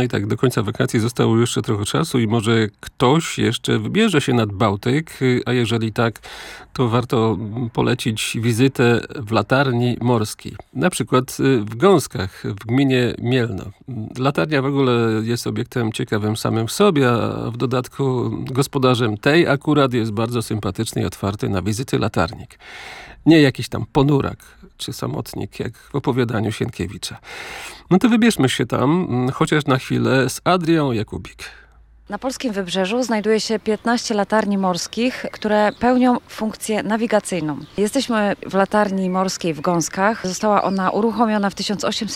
i tak do końca wakacji zostało jeszcze trochę czasu i może ktoś jeszcze wybierze się nad Bałtyk, a jeżeli tak, to warto polecić wizytę w latarni morskiej. Na przykład w Gąskach, w gminie Mielno. Latarnia w ogóle jest obiektem ciekawym samym w sobie, a w dodatku gospodarzem tej akurat jest bardzo sympatyczny i otwarty na wizyty latarnik. Nie jakiś tam ponurak czy samotnik, jak w opowiadaniu Sienkiewicza. No to wybierzmy się tam, chociaż na chwilę, z Adrią Jakubik. Na polskim wybrzeżu znajduje się 15 latarni morskich, które pełnią funkcję nawigacyjną. Jesteśmy w latarni morskiej w Gąskach. Została ona uruchomiona w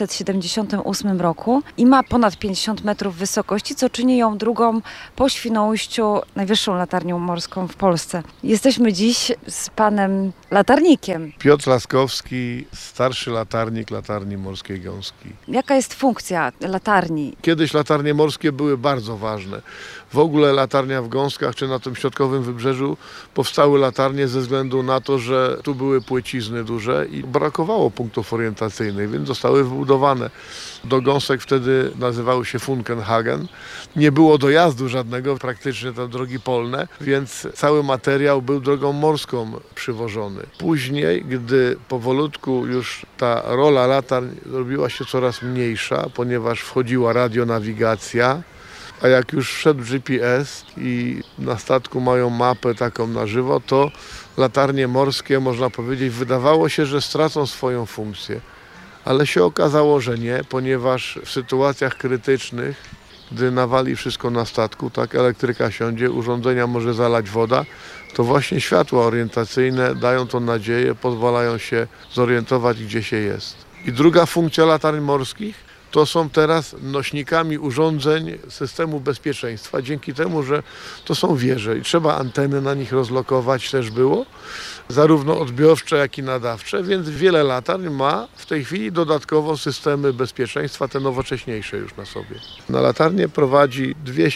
1878 roku i ma ponad 50 metrów wysokości, co czyni ją drugą po Świnoujściu najwyższą latarnią morską w Polsce. Jesteśmy dziś z panem latarnikiem. Piotr Laskowski, starszy latarnik latarni morskiej Gąski. Jaka jest funkcja latarni? Kiedyś latarnie morskie były bardzo ważne. W ogóle latarnia w Gąskach czy na tym środkowym wybrzeżu powstały latarnie ze względu na to, że tu były płycizny duże i brakowało punktów orientacyjnych, więc zostały wybudowane. Do Gąsek wtedy nazywały się Funkenhagen. Nie było dojazdu żadnego, praktycznie to drogi polne, więc cały materiał był drogą morską przywożony. Później, gdy powolutku już ta rola latarń robiła się coraz mniejsza, ponieważ wchodziła radionawigacja, a jak już wszedł GPS i na statku mają mapę taką na żywo, to latarnie morskie, można powiedzieć, wydawało się, że stracą swoją funkcję. Ale się okazało, że nie, ponieważ w sytuacjach krytycznych, gdy nawali wszystko na statku, tak, elektryka siądzie, urządzenia może zalać woda, to właśnie światła orientacyjne dają tą nadzieję, pozwalają się zorientować, gdzie się jest. I druga funkcja latarni morskich to są teraz nośnikami urządzeń systemu bezpieczeństwa, dzięki temu, że to są wieże i trzeba anteny na nich rozlokować, też było, zarówno odbiorcze, jak i nadawcze, więc wiele latarń ma w tej chwili dodatkowo systemy bezpieczeństwa, te nowocześniejsze już na sobie. Na latarnię prowadzi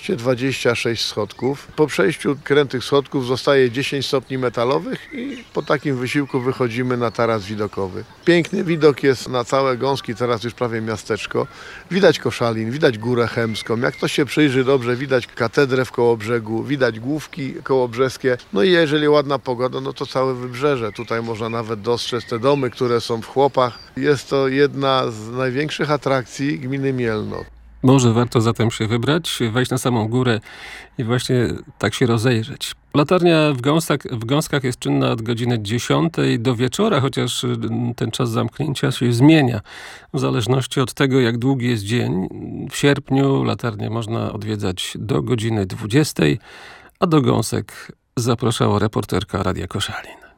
226 schodków. Po przejściu krętych schodków zostaje 10 stopni metalowych i po takim wysiłku wychodzimy na taras widokowy. Piękny widok jest na całe Gąski, teraz już prawie miasteczko. Widać Koszalin, widać Górę Chełmską. Jak ktoś się przyjrzy dobrze, widać katedrę w Kołobrzegu, widać Główki kołobrzeskie. No i jeżeli ładna pogoda, no to całe wybrzeże. Tutaj można nawet dostrzec te domy, które są w Chłopach. Jest to jedna z największych atrakcji gminy Mielno. Może warto zatem się wybrać, wejść na samą górę i właśnie tak się rozejrzeć. Latarnia w Gąskach jest czynna od godziny 10 do wieczora, chociaż ten czas zamknięcia się zmienia. W zależności od tego, jak długi jest dzień. W sierpniu latarnię można odwiedzać do godziny 20, a do Gąsek zapraszała reporterka Radia Koszalin.